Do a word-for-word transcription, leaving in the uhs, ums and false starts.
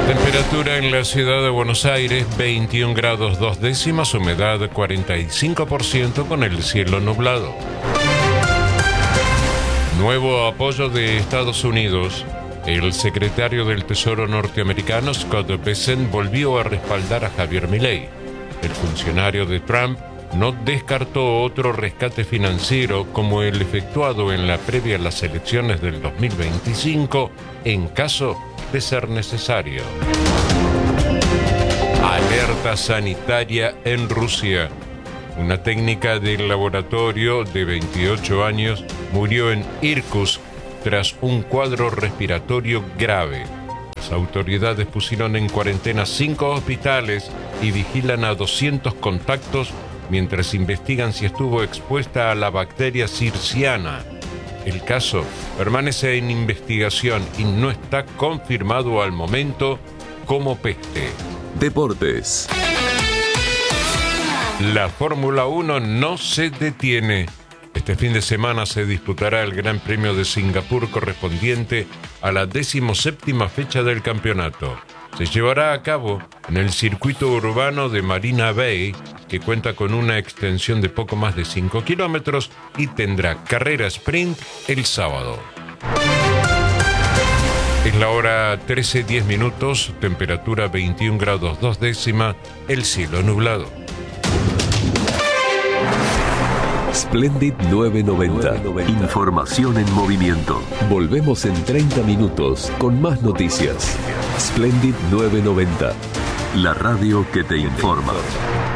Temperatura en la ciudad de Buenos Aires, veintiún grados dos décimas, humedad cuarenta y cinco por ciento con el cielo nublado. Nuevo apoyo de Estados Unidos. El secretario del Tesoro norteamericano, Scott Bessent, volvió a respaldar a Javier Milei. El funcionario de Trump no descartó otro rescate financiero como el efectuado en la previa a las elecciones del dos mil veinticinco, en caso de ser necesario. Alerta sanitaria en Rusia. Una técnica del laboratorio de veintiocho años murió en Irkutsk tras un cuadro respiratorio grave. Las autoridades pusieron en cuarentena cinco hospitales y vigilan a doscientos contactos mientras investigan si estuvo expuesta a la bacteria Yersinia. El caso permanece en investigación y no está confirmado al momento como peste. Deportes. La Fórmula uno no se detiene. Este fin de semana se disputará el Gran Premio de Singapur correspondiente a la decimoséptima fecha del campeonato. Se llevará a cabo en el circuito urbano de Marina Bay, que cuenta con una extensión de poco más de cinco kilómetros y tendrá carrera sprint el sábado. Es la hora trece diez minutos, temperatura veintiún grados dos décimas, el cielo nublado. Splendid nueve noventa. Información en movimiento. Volvemos en treinta minutos con más noticias. Splendid nueve noventa. La radio que te informa.